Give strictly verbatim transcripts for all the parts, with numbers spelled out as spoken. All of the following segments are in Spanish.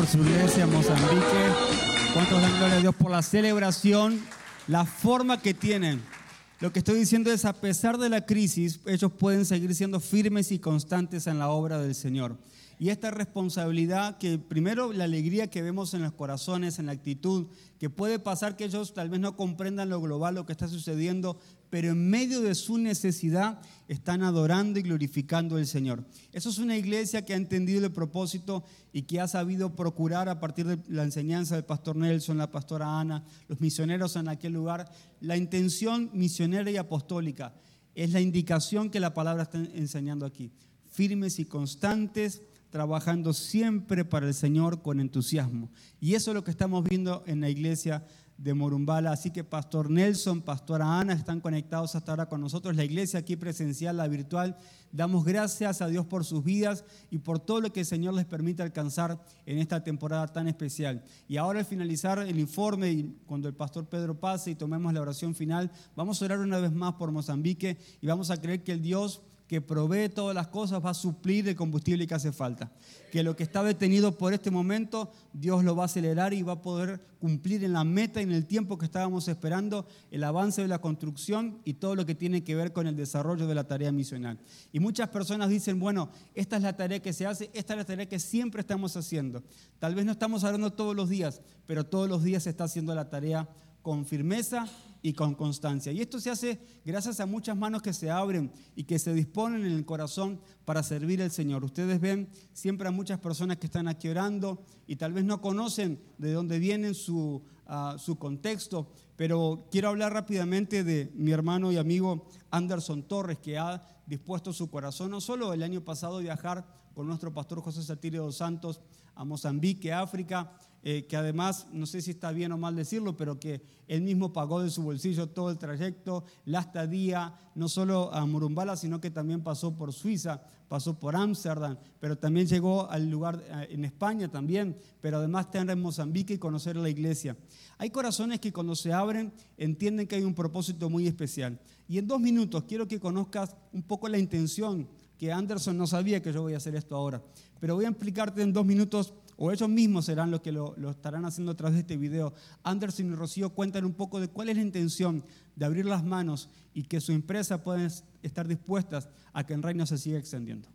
por su iglesia en Mozambique. ¿Cuántos dan gloria a Dios por la celebración? La forma que tienen. Lo que estoy diciendo es, a pesar de la crisis, ellos pueden seguir siendo firmes y constantes en la obra del Señor. Y esta responsabilidad, que primero la alegría que vemos en los corazones, en la actitud, que puede pasar que ellos tal vez no comprendan lo global, lo que está sucediendo, pero en medio de su necesidad están adorando y glorificando al Señor. Eso es una iglesia que ha entendido el propósito y que ha sabido procurar, a partir de la enseñanza del pastor Nelson, la pastora Ana, los misioneros en aquel lugar, la intención misionera y apostólica. Es la indicación que la palabra está enseñando aquí. Firmes y constantes, trabajando siempre para el Señor con entusiasmo. Y eso es lo que estamos viendo en la iglesia de Morumbala. Así que Pastor Nelson, Pastora Ana están conectados hasta ahora con nosotros. La iglesia aquí presencial, la virtual. Damos gracias a Dios por sus vidas y por todo lo que el Señor les permite alcanzar en esta temporada tan especial. Y ahora, al finalizar el informe y cuando el Pastor Pedro pase y tomemos la oración final, vamos a orar una vez más por Mozambique y vamos a creer que el Dios que provee todas las cosas va a suplir el combustible que hace falta. Que lo que está detenido por este momento, Dios lo va a acelerar y va a poder cumplir en la meta y en el tiempo que estábamos esperando, el avance de la construcción y todo lo que tiene que ver con el desarrollo de la tarea misional. Y muchas personas dicen, bueno, esta es la tarea que se hace, esta es la tarea que siempre estamos haciendo. Tal vez no estamos hablando todos los días, pero todos los días se está haciendo la tarea con firmeza y con constancia. Y esto se hace gracias a muchas manos que se abren y que se disponen en el corazón para servir al Señor. Ustedes ven siempre a muchas personas que están aquí orando y tal vez no conocen de dónde vienen su, uh, su contexto, pero quiero hablar rápidamente de mi hermano y amigo Anderson Torres, que ha dispuesto su corazón, no solo el año pasado viajar con nuestro pastor José Satirio dos Santos a Mozambique, África, Eh, que además, no sé si está bien o mal decirlo, pero que él mismo pagó de su bolsillo todo el trayecto, la estadía, no solo a Morumbala, sino que también pasó por Suiza, pasó por Ámsterdam, pero también llegó al lugar eh, en España también, pero además está en Mozambique y conocer la iglesia. Hay corazones que cuando se abren entienden que hay un propósito muy especial. Y en dos minutos quiero que conozcas un poco la intención, que Anderson no sabía que yo voy a hacer esto ahora, pero voy a explicarte en dos minutos, o ellos mismos serán los que lo, lo estarán haciendo a través de este video. Anderson y Rocío cuentan un poco de cuál es la intención de abrir las manos y que su empresa pueda estar dispuestas a que el reino se siga extendiendo.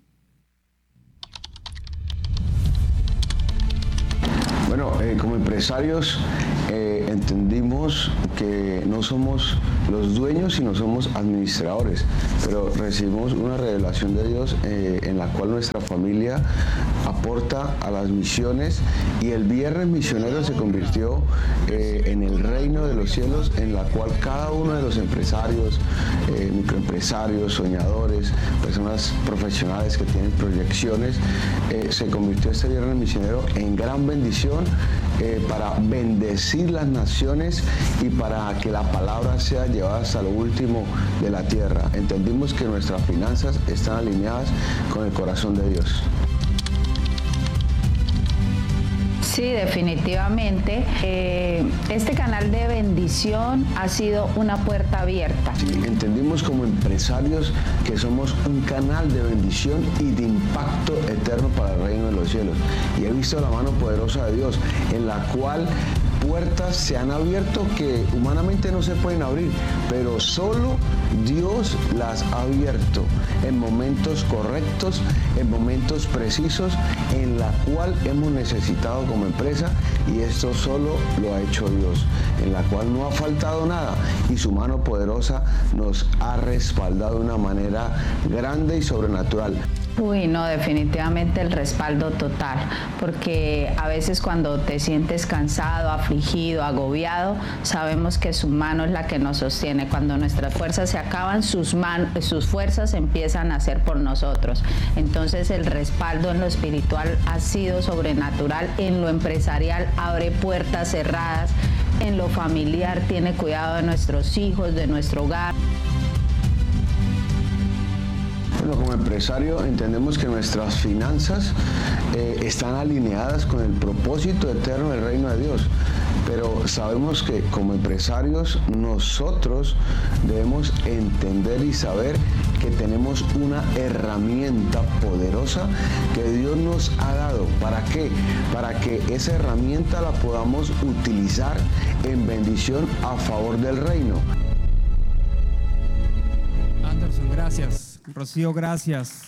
Bueno, eh, como empresarios eh, entendimos que no somos los dueños, sino somos administradores, pero recibimos una revelación de Dios eh, en la cual nuestra familia aporta a las misiones y el viernes misionero se convirtió eh, en el reino de los cielos, en la cual cada uno de los empresarios, eh, microempresarios, soñadores, personas profesionales que tienen proyecciones, eh, se convirtió este viernes misionero en gran bendición eh, para bendecir las naciones y para que la palabra sea llevada hasta lo último de la tierra. Entendimos que nuestras finanzas están alineadas con el corazón de Dios. Sí, definitivamente. Eh, este canal de bendición ha sido una puerta abierta. Sí, entendimos como empresarios que somos un canal de bendición y de impacto eterno para el reino de los cielos. Y he visto la mano poderosa de Dios, en la cual puertas se han abierto que humanamente no se pueden abrir, pero solo Dios las ha abierto en momentos correctos, en momentos precisos, en la cual hemos necesitado como empresa, y esto solo lo ha hecho Dios, en la cual no ha faltado nada y su mano poderosa nos ha respaldado de una manera grande y sobrenatural. Uy, no, definitivamente el respaldo total, porque a veces cuando te sientes cansado, afligido, agobiado, sabemos que su mano es la que nos sostiene. Cuando nuestras fuerzas se acaban, sus, man- sus fuerzas empiezan a hacer por nosotros. Entonces el respaldo en lo espiritual ha sido sobrenatural, en lo empresarial abre puertas cerradas, en lo familiar tiene cuidado de nuestros hijos, de nuestro hogar. Bueno, como empresario entendemos que nuestras finanzas eh, están alineadas con el propósito eterno del reino de Dios. pero sabemos que como empresarios nosotros debemos entender y saber que tenemos una herramienta poderosa que Dios nos ha dado. ¿Para qué? Para que esa herramienta la podamos utilizar en bendición a favor del reino. Anderson, gracias. Rocío, gracias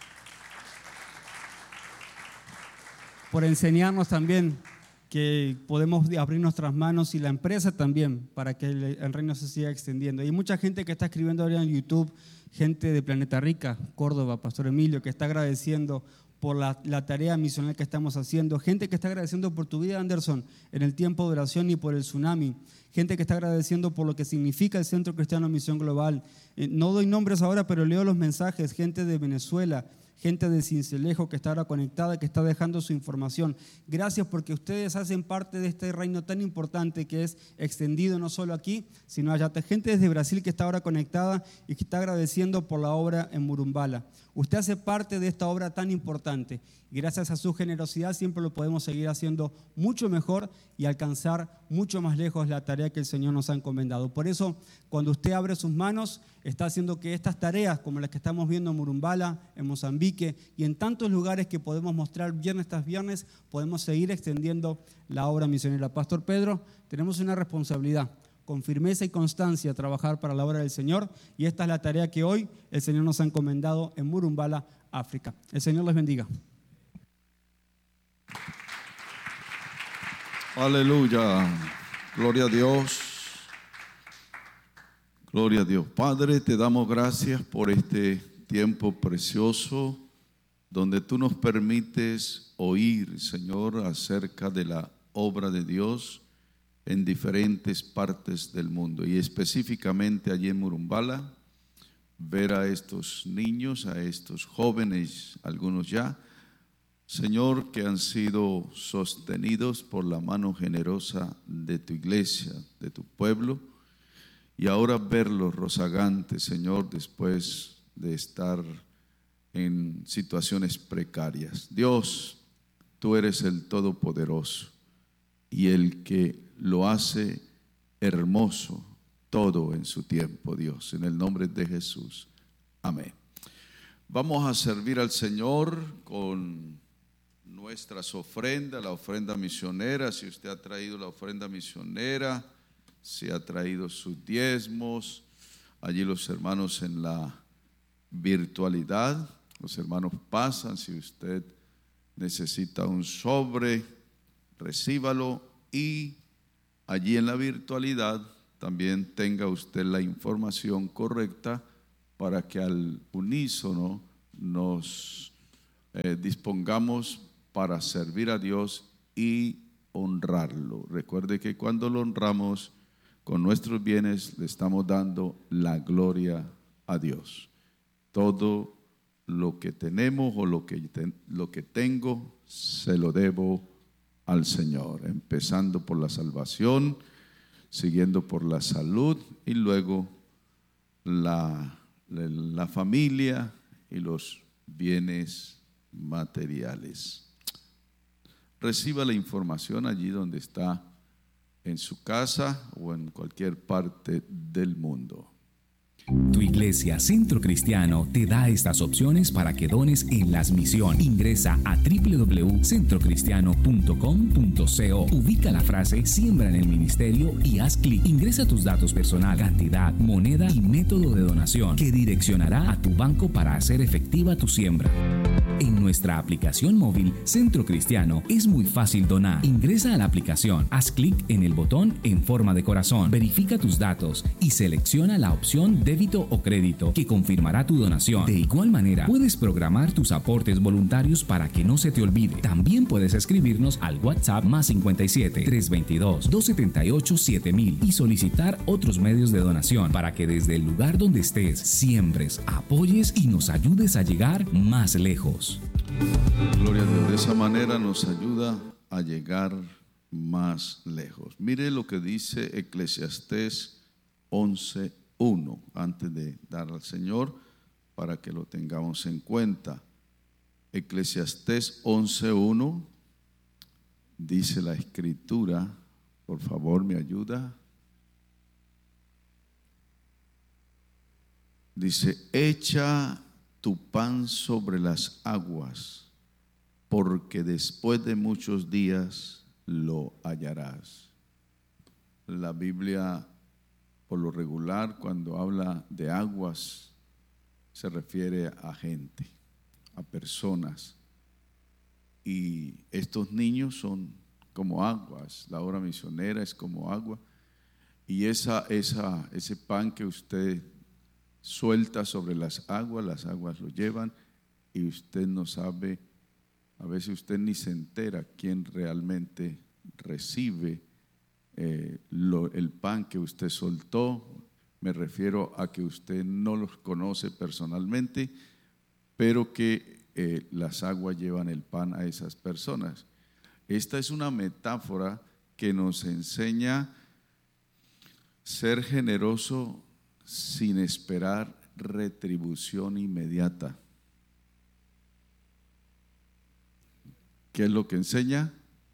por enseñarnos también que podemos abrir nuestras manos y la empresa también para que el, el reino se siga extendiendo. Hay mucha gente que está escribiendo ahora en YouTube, gente de Planeta Rica, Córdoba, Pastor Emilio, que está agradeciendo por la, la tarea misional que estamos haciendo, gente que está agradeciendo por tu vida, Anderson, en el tiempo de oración y por el tsunami, gente que está agradeciendo por lo que significa el Centro Cristiano Misión Global. Eh, no doy nombres ahora, pero leo los mensajes, gente de Venezuela, gente de Cincelejo que está ahora conectada, que está dejando su información. Gracias porque ustedes hacen parte de este reino tan importante que es extendido no solo aquí, sino allá. Gente desde Brasil que está ahora conectada y que está agradeciendo por la obra en Murumbala. Usted hace parte de esta obra tan importante y gracias a su generosidad siempre lo podemos seguir haciendo mucho mejor y alcanzar mucho más lejos la tarea que el Señor nos ha encomendado. Por eso, cuando usted abre sus manos, está haciendo que estas tareas, como las que estamos viendo en Murumbala, en Mozambique y en tantos lugares que podemos mostrar viernes tras viernes, podemos seguir extendiendo la obra misionera. Pastor Pedro, tenemos una responsabilidad, con firmeza y constancia, trabajar para la obra del Señor, y esta es la tarea que hoy el Señor nos ha encomendado en Murumbala, África. El Señor les bendiga. Aleluya, gloria a Dios, gloria a Dios. Padre, te damos gracias por este tiempo precioso donde tú nos permites oír, Señor, acerca de la obra de Dios en diferentes partes del mundo y específicamente allí en Murumbala, ver a estos niños, a estos jóvenes, algunos ya, Señor, que han sido sostenidos por la mano generosa de tu iglesia, de tu pueblo, y ahora verlos rozagantes, Señor, después de estar en situaciones precarias. Dios, tú eres el Todopoderoso y el que lo hace hermoso todo en su tiempo, Dios, en el nombre de Jesús. Amén. Vamos a servir al Señor con nuestras ofrendas, la ofrenda misionera. Si usted ha traído la ofrenda misionera, si ha traído sus diezmos, allí los hermanos en la virtualidad, los hermanos pasan. Si usted necesita un sobre, recíbalo, y allí en la virtualidad también tenga usted la información correcta para que al unísono nos eh, dispongamos para servir a Dios y honrarlo. Recuerde que cuando lo honramos con nuestros bienes, le estamos dando la gloria a Dios. Todo lo que tenemos o lo que, te, lo que tengo, se lo debo al Señor, empezando por la salvación, siguiendo por la salud y luego la, la, la familia y los bienes materiales. Reciba la información allí donde está, en su casa o en cualquier parte del mundo. Tu iglesia Centro Cristiano te da estas opciones para que dones en las misiones. Ingresa a doble u doble u doble u punto centro cristiano punto com punto co. Ubica la frase Siembra en el Ministerio y haz clic. Ingresa tus datos personales, cantidad, moneda y método de donación que direccionará a tu banco para hacer efectiva tu siembra. En nuestra aplicación móvil Centro Cristiano es muy fácil donar. Ingresa a la aplicación, haz clic en el botón en forma de corazón, verifica tus datos y selecciona la opción débito o crédito que confirmará tu donación. De igual manera, puedes programar tus aportes voluntarios para que no se te olvide. También puedes escribirnos al WhatsApp más cincuenta y siete, trescientos veintidós, doscientos setenta y ocho, siete mil y solicitar otros medios de donación para que desde el lugar donde estés siembres, apoyes y nos ayudes a llegar más lejos. Gloria a Dios. De esa manera nos ayuda a llegar más lejos. Mire lo que dice Eclesiastés once uno, antes de dar al Señor, para que lo tengamos en cuenta. Eclesiastés once uno, dice la Escritura: Por favor, me ayuda. Dice, echa tu pan sobre las aguas, porque después de muchos días lo hallarás. La Biblia, por lo regular, cuando habla de aguas, se refiere a gente, a personas. Y estos niños son como aguas, la obra misionera es como agua. Y esa, esa, ese pan que usted suelta sobre las aguas, las aguas lo llevan y usted no sabe, a veces usted ni se entera quién realmente recibe eh, lo, el pan que usted soltó. Me refiero a que usted no los conoce personalmente, pero que eh, las aguas llevan el pan a esas personas. Esta es una metáfora que nos enseña ser generoso sin esperar retribución inmediata. ¿Qué es lo que enseña?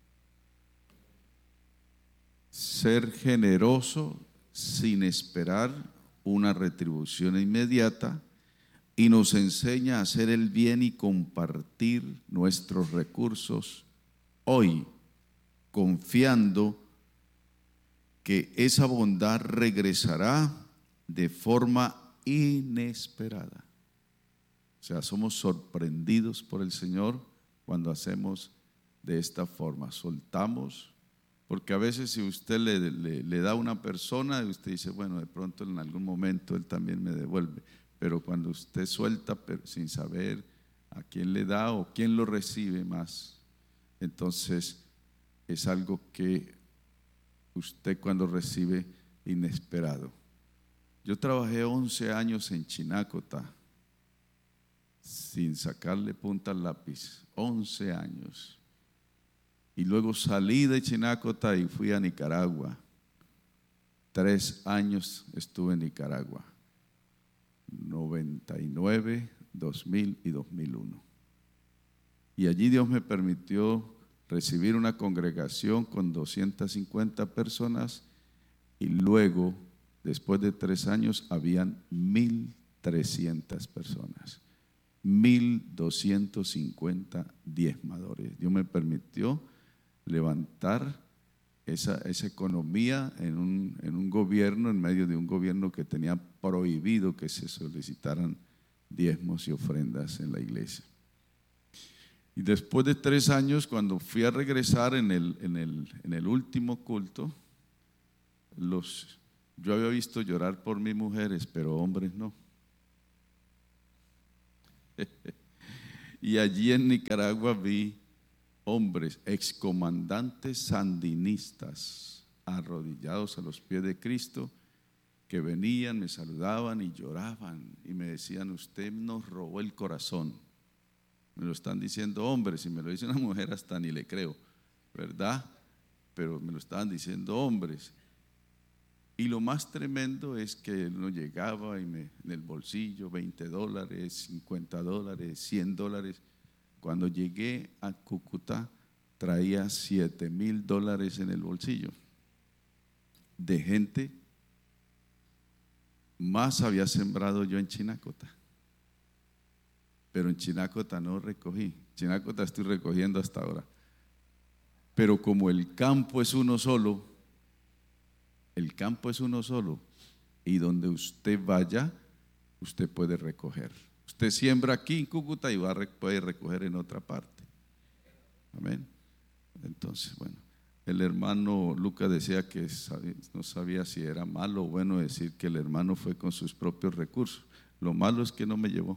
Ser generoso sin esperar una retribución inmediata, y nos enseña a hacer el bien y compartir nuestros recursos hoy, confiando que esa bondad regresará de forma inesperada. O sea, somos sorprendidos por el Señor cuando hacemos de esta forma. Soltamos, porque a veces si usted le, le, le da a una persona, usted dice, bueno, de pronto en algún momento él también me devuelve. Pero cuando usted suelta pero sin saber a quién le da o quién lo recibe más, entonces es algo que usted cuando recibe inesperado. Yo trabajé once años en Chinacota sin sacarle punta al lápiz, once años. Y luego salí de Chinacota y fui a Nicaragua. Tres años estuve en Nicaragua, noventa y nueve, dos mil y dos mil uno. Y allí Dios me permitió recibir una congregación con doscientas cincuenta personas, y luego, después de tres años, habían mil trescientas personas, mil doscientos cincuenta diezmadores. Dios me permitió levantar esa, esa economía en un, en un gobierno, en medio de un gobierno que tenía prohibido que se solicitaran diezmos y ofrendas en la iglesia. Y después de tres años, cuando fui a regresar en el, en el, en el último culto, los, yo había visto llorar por mis mujeres, pero hombres no. Y allí en Nicaragua vi hombres, excomandantes sandinistas, arrodillados a los pies de Cristo, que venían, me saludaban y lloraban y me decían, usted nos robó el corazón. Me lo están diciendo hombres, si me lo dice una mujer hasta ni le creo, ¿verdad? Pero me lo estaban diciendo hombres. Y lo más tremendo es que uno llegaba y me, en el bolsillo veinte dólares, cincuenta dólares, cien dólares. Cuando llegué a Cúcuta traía siete mil dólares en el bolsillo de gente. Más había sembrado yo en Chinacota, pero en Chinacota no recogí. Chinacota estoy recogiendo hasta ahora. Pero como el campo es uno solo, el campo es uno solo, y donde usted vaya, usted puede recoger. Usted siembra aquí en Cúcuta y va a, puede recoger en otra parte. Amén. Entonces, bueno, el hermano Lucas decía que sabía, no sabía si era malo o bueno decir que el hermano fue con sus propios recursos. Lo malo es que no me llevó.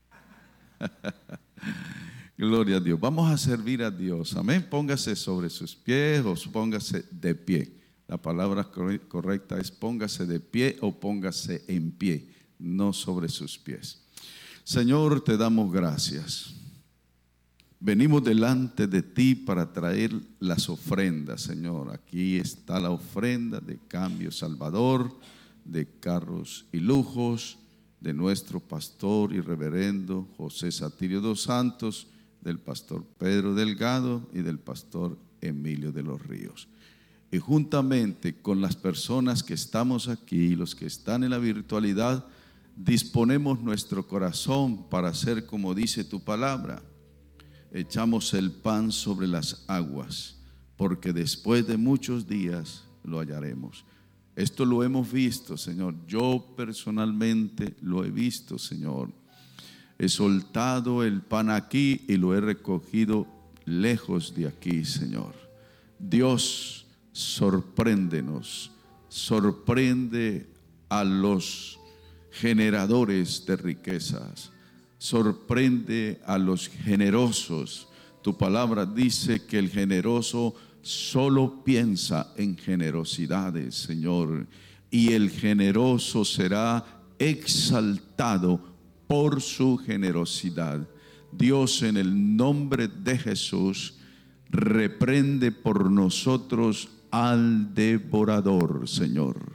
Gloria a Dios. Vamos a servir a Dios. Amén. Póngase sobre sus pies o póngase de pie. La palabra correcta es póngase de pie o póngase en pie, no sobre sus pies. Señor, te damos gracias. Venimos delante de ti para traer las ofrendas, Señor. Aquí está la ofrenda de Cambio Salvador, de Carros y Lujos, de nuestro pastor y reverendo José Satirio dos Santos, del pastor Pedro Delgado y del pastor Emilio de los Ríos. y juntamente con las personas que estamos aquí, los que están en la virtualidad, disponemos nuestro corazón para hacer como dice tu palabra. Echamos el pan sobre las aguas, porque después de muchos días lo hallaremos. Esto lo hemos visto, Señor. Yo personalmente lo he visto, Señor. He soltado el pan aquí y lo he recogido lejos de aquí, Señor. Dios, sorpréndenos, sorprende a los generadores de riquezas, sorprende a los generosos. Tu palabra dice que el generoso solo piensa en generosidades, Señor, y el generoso será exaltado por su generosidad. Dios, en el nombre de Jesús, reprende por nosotros al devorador, Señor.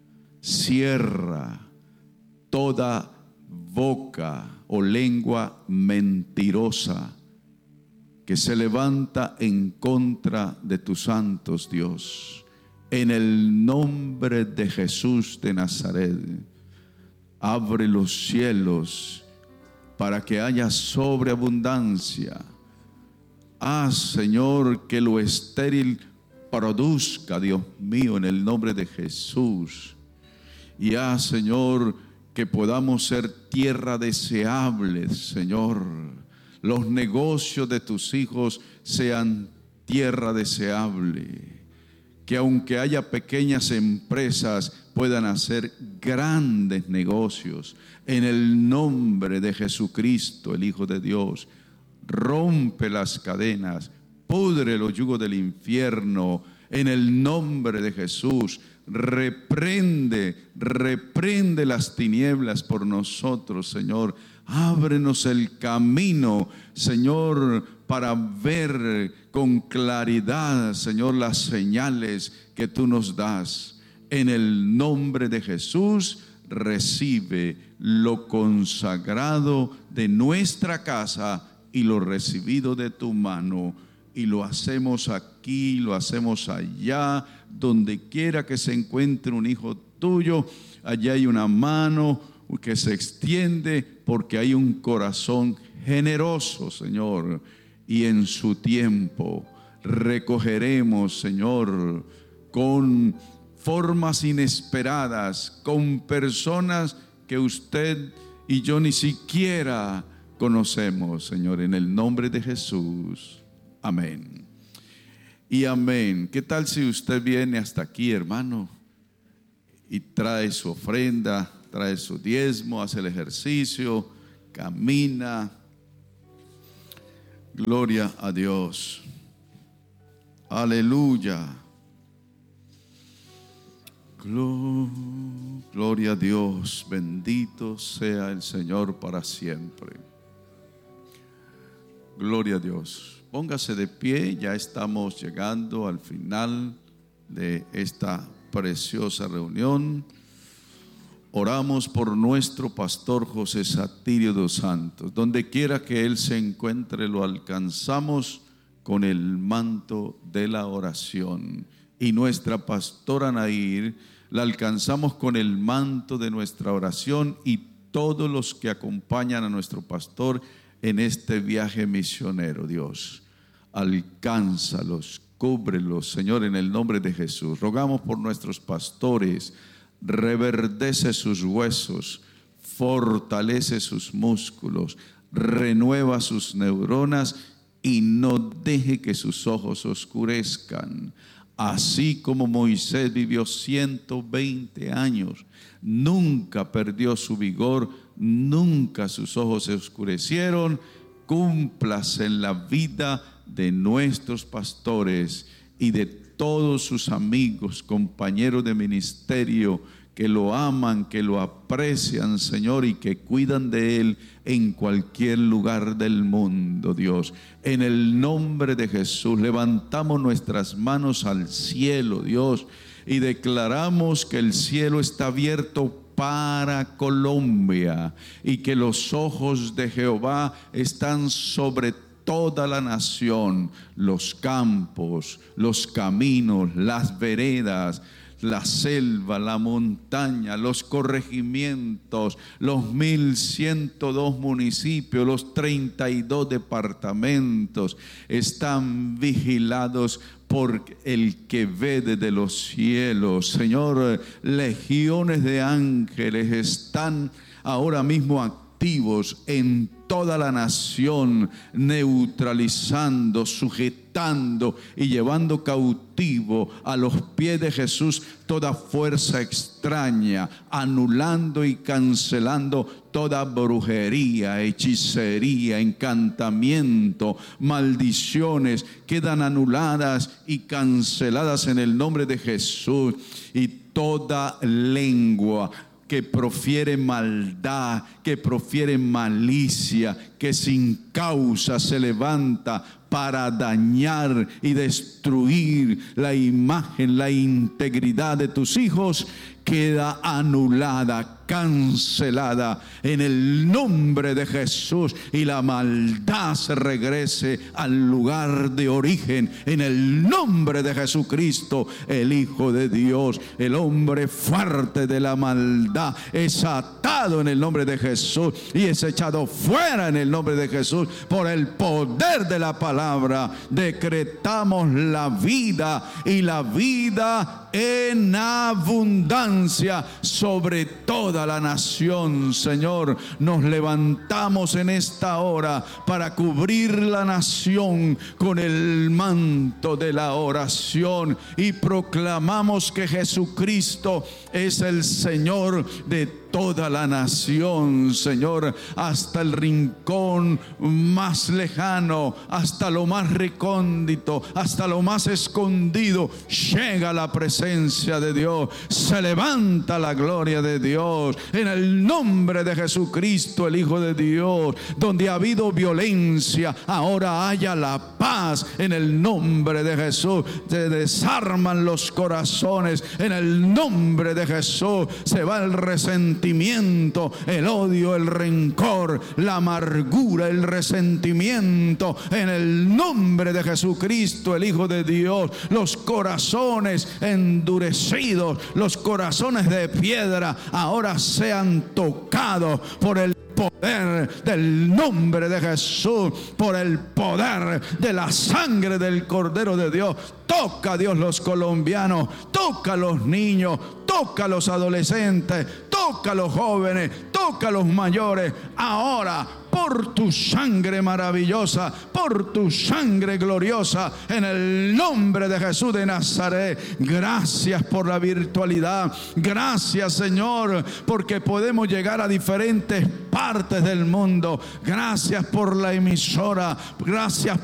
Cierra toda boca o lengua mentirosa que se levanta en contra de tus santos, Dios. En el nombre de Jesús de Nazaret, abre los cielos para que haya sobreabundancia. Haz, Señor, que lo estéril produzca, Dios mío, en el nombre de Jesús. Y haz, Señor, que podamos ser tierra deseable, Señor. Los negocios de tus hijos sean tierra deseable. Que aunque haya pequeñas empresas, puedan hacer grandes negocios. En el nombre de Jesucristo, el Hijo de Dios, rompe las cadenas, pudre los yugos del infierno. En el nombre de Jesús, reprende, reprende las tinieblas por nosotros, Señor. Ábrenos el camino, Señor, para ver con claridad, Señor, las señales que tú nos das. En el nombre de Jesús, recibe lo consagrado de nuestra casa y lo recibido de tu mano. Y lo hacemos aquí, lo hacemos allá, donde quiera que se encuentre un hijo tuyo, allá hay una mano que se extiende porque hay un corazón generoso, Señor. Y en su tiempo recogeremos, Señor, con formas inesperadas, con personas que usted y yo ni siquiera conocemos, Señor, en el nombre de Jesús. Amén. Y amén. ¿Qué tal si usted viene hasta aquí, hermano, y trae su ofrenda, trae su diezmo, hace el ejercicio, camina? Gloria a Dios. Aleluya. Gloria a Dios. Bendito sea el Señor para siempre. Gloria a Dios. Póngase de pie, ya estamos llegando al final de esta preciosa reunión. Oramos por nuestro pastor José Satirio dos Santos. Donde quiera que él se encuentre, lo alcanzamos con el manto de la oración. Y nuestra pastora Nair la alcanzamos con el manto de nuestra oración, y todos los que acompañan a nuestro pastor en este viaje misionero. Dios, alcánzalos, cúbrelos, Señor, en el nombre de Jesús. Rogamos por nuestros pastores. Reverdece sus huesos, fortalece sus músculos, renueva sus neuronas y no deje que sus ojos oscurezcan. Así como Moisés vivió ciento veinte años, nunca perdió su vigor, nunca sus ojos se oscurecieron. Cúmplase en la vida de nuestros pastores y de todos sus amigos, compañeros de ministerio, que lo aman, que lo aprecian, Señor, y que cuidan de él en cualquier lugar del mundo. Dios, en el nombre de Jesús, levantamos nuestras manos al cielo, Dios, y declaramos que el cielo está abierto para Colombia, y que los ojos de Jehová están sobre toda la nación, los campos, los caminos, las veredas, la selva, la montaña, los corregimientos, los mil ciento dos municipios, los treinta y dos departamentos están vigilados por el que ve desde los cielos. Señor, legiones de ángeles están ahora mismo activos en toda la nación, neutralizando, sujetando y llevando cautivo a los pies de Jesús toda fuerza extraña, anulando y cancelando toda brujería, hechicería, encantamiento, maldiciones, quedan anuladas y canceladas en el nombre de Jesús. Y toda lengua que profiere maldad, que profiere malicia, que sin causa se levanta para dañar y destruir la imagen, la integridad de tus hijos, queda anulada, cancelada en el nombre de Jesús, y la maldad se regrese al lugar de origen en el nombre de Jesucristo, el Hijo de Dios. El hombre fuerte de la maldad es atado en el nombre de Jesús y es echado fuera en el nombre de Jesús. Por el poder de la palabra decretamos la vida, y la vida en abundancia sobre toda la nación. Señor, nos levantamos en esta hora para cubrir la nación con el manto de la oración, y proclamamos que Jesucristo es el Señor de toda la nación. Señor, hasta el rincón más lejano, hasta lo más recóndito, hasta lo más escondido, llega la presencia de Dios, se levanta la gloria de Dios en el nombre de Jesucristo, el Hijo de Dios. Donde ha habido violencia, ahora haya la paz en el nombre de Jesús. Se desarman los corazones en el nombre de Jesús. Se va el resentimiento, el odio, el rencor, la amargura, el resentimiento en el nombre de Jesucristo, el Hijo de Dios. Los corazones endurecidos, los corazones de piedra, ahora sean tocados por el poder del nombre de Jesús, por el poder de la sangre del Cordero de Dios. Toca, Dios, los colombianos, toca a los niños, toca a los adolescentes, toca a los jóvenes, toca a los mayores. Ahora, por tu sangre maravillosa, por tu sangre gloriosa, en el nombre de Jesús de Nazaret. Gracias por la virtualidad. Gracias, Señor, porque podemos llegar a diferentes partes del mundo. Gracias por la emisora. Gracias